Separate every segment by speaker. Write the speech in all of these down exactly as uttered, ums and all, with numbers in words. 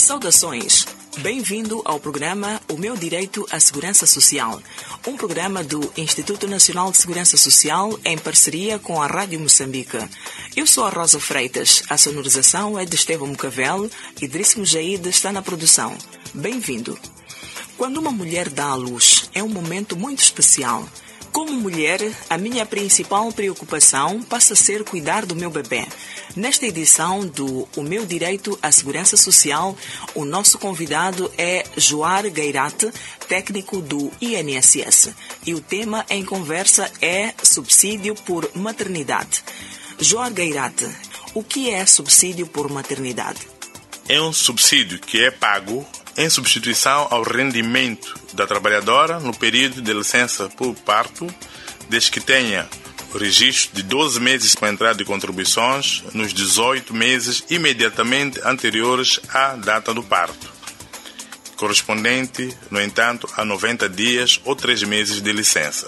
Speaker 1: Saudações! Bem-vindo ao programa O Meu Direito à Segurança Social, um programa do Instituto Nacional de Segurança Social em parceria com a Rádio Moçambique. Eu sou a Rosa Freitas, a sonorização é de Estevão Mucavel e Idriss Mujaíde está na produção. Bem-vindo! Quando uma mulher dá à luz, é um momento muito especial. Como mulher, a minha principal preocupação passa a ser cuidar do meu bebê. Nesta edição do O Meu Direito à Segurança Social, o nosso convidado é Joar Gairate, técnico do I N S S. E o tema em conversa é subsídio por maternidade. Joar Gairate, o que é subsídio por maternidade?
Speaker 2: É um subsídio que é pago em substituição ao rendimento da trabalhadora no período de licença por parto, desde que tenha o registro de doze meses com entrada de contribuições nos dezoito meses imediatamente anteriores à data do parto, correspondente, no entanto, a noventa dias ou três meses de licença.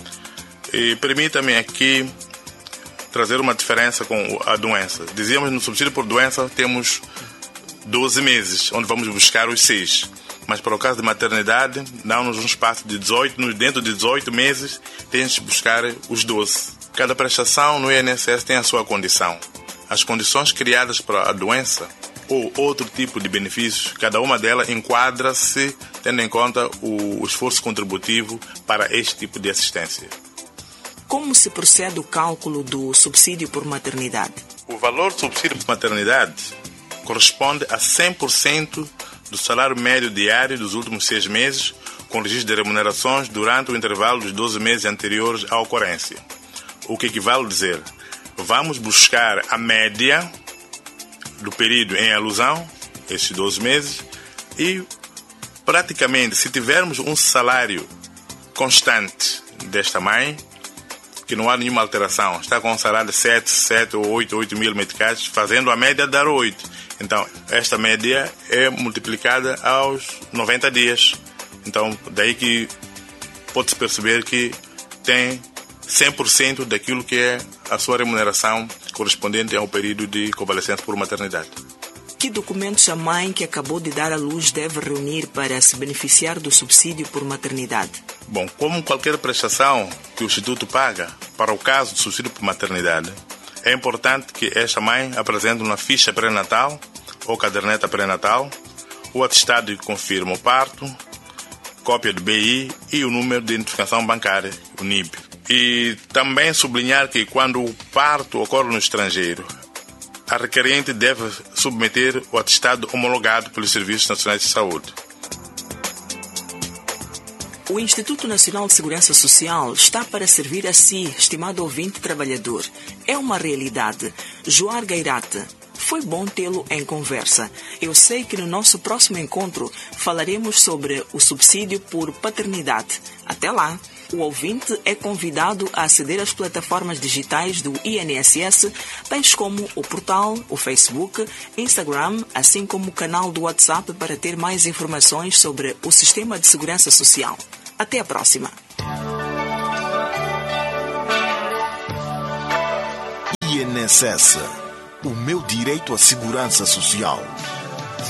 Speaker 2: E permita-me aqui trazer uma diferença com a doença. Dizíamos no subsídio por doença temos doze meses, onde vamos buscar os seis. Mas para o caso de maternidade, dá-nos um espaço de dezoito, dentro de dezoito meses, temos de buscar os doze. Cada prestação no I N S S tem a sua condição. As condições criadas para a doença ou outro tipo de benefícios, cada uma delas enquadra-se tendo em conta o esforço contributivo para este tipo de assistência.
Speaker 1: Como se procede o cálculo do subsídio por maternidade?
Speaker 2: O valor do subsídio por maternidade corresponde a cem por cento do salário médio diário dos últimos seis meses, com registro de remunerações durante o intervalo dos doze meses anteriores à ocorrência. O que equivale a dizer, vamos buscar a média do período em alusão, esses doze meses, e praticamente, se tivermos um salário constante desta mãe, que não há nenhuma alteração, está com um salário de sete, sete ou oito, oito mil meticais, fazendo a média dar oito. Então, esta média é multiplicada aos noventa dias. Então, daí que pode-se perceber que tem cem por cento daquilo que é a sua remuneração correspondente ao período de convalescença por maternidade.
Speaker 1: Que documentos a mãe que acabou de dar à luz deve reunir para se beneficiar do subsídio por maternidade?
Speaker 2: Bom, como qualquer prestação que o Instituto paga, para o caso do subsídio por maternidade, é importante que esta mãe apresente uma ficha pré-natal ou caderneta pré-natal, o atestado que confirma o parto, cópia do B I e o número de identificação bancária, o N I B. E também sublinhar que quando o parto ocorre no estrangeiro, a requerente deve submeter o atestado homologado pelos Serviços Nacionais de Saúde.
Speaker 1: O Instituto Nacional de Segurança Social está para servir a si, estimado ouvinte trabalhador. É uma realidade. Joar Gairate, foi bom tê-lo em conversa. Eu sei que no nosso próximo encontro falaremos sobre o subsídio por paternidade. Até lá! O ouvinte é convidado a aceder às plataformas digitais do I N S S, tais como o portal, o Facebook, Instagram, assim como o canal do WhatsApp para ter mais informações sobre o Sistema de Segurança Social. Até a próxima!
Speaker 3: I N S S, o meu direito à segurança social.